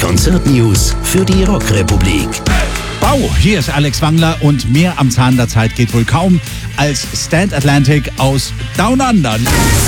Konzertnews für die Rockrepublik. Wow, hier ist Alex Wangler und mehr am Zahn der Zeit geht wohl kaum als Stand Atlantic aus Down Under.